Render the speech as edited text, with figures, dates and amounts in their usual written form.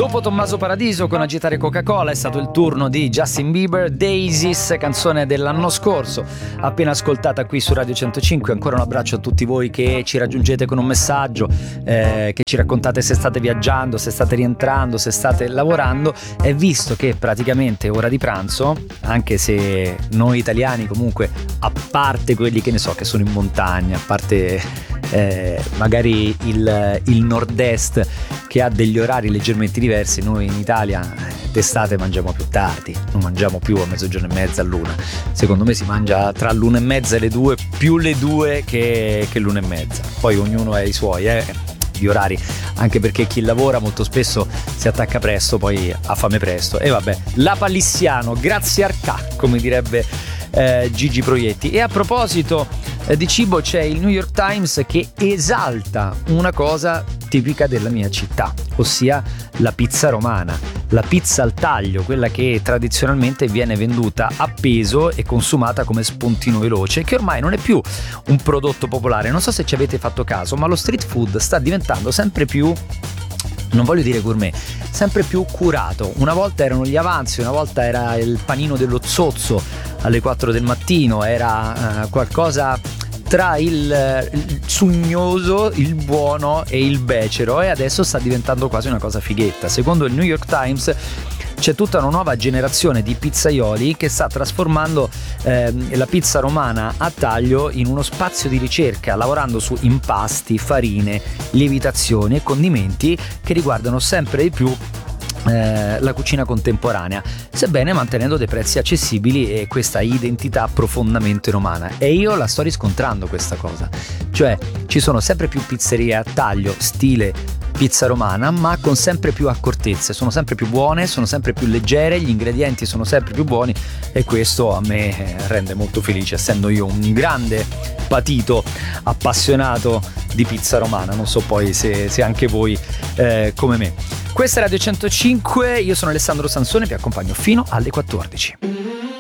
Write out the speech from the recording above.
Dopo Tommaso Paradiso con Agitare Coca-Cola è stato il turno di Justin Bieber, Daisies, canzone dell'anno scorso, appena ascoltata qui su Radio 105. Ancora un abbraccio a tutti voi che ci raggiungete con un messaggio, che ci raccontate se state viaggiando, se state rientrando, se state lavorando. E visto che praticamente è ora di pranzo, anche se noi italiani comunque, a parte quelli che ne so che sono in montagna, a parte magari il nord-est che ha degli orari leggermente diversi, noi in Italia d'estate mangiamo più tardi, non mangiamo più a mezzogiorno e mezza, all'una. Secondo me si mangia tra l'una e mezza e le due, più le due che l'una e mezza. Poi ognuno ha i suoi gli orari, anche perché chi lavora molto spesso si attacca presto, poi ha fame presto. E vabbè, la palissiano, grazie Arcà, come direbbe Gigi Proietti. E a proposito di cibo, c'è il New York Times che esalta una cosa tipica della mia città, ossia la pizza romana, la pizza al taglio, quella che tradizionalmente viene venduta a peso e consumata come spuntino veloce, che ormai non è più un prodotto popolare. Non so se ci avete fatto caso, ma lo street food sta diventando sempre più, non voglio dire gourmet, sempre più curato. Una volta erano gli avanzi, una volta era il panino dello zozzo alle 4 del mattino, era qualcosa tra il sugnoso, il buono e il becero, e adesso sta diventando quasi una cosa fighetta. Secondo il New York Times c'è tutta una nuova generazione di pizzaioli che sta trasformando la pizza romana a taglio in uno spazio di ricerca, lavorando su impasti, farine, lievitazioni e condimenti che riguardano sempre di più la cucina contemporanea, sebbene mantenendo dei prezzi accessibili e questa identità profondamente romana. E io la sto riscontrando questa cosa, cioè ci sono sempre più pizzerie a taglio stile pizza romana, ma con sempre più accortezze, sono sempre più buone, sono sempre più leggere, gli ingredienti sono sempre più buoni, e questo a me rende molto felice, essendo io un grande patito appassionato di pizza romana. Non so poi se anche voi come me. Questa è Radio 105, io sono Alessandro Sansone, vi accompagno fino alle 14.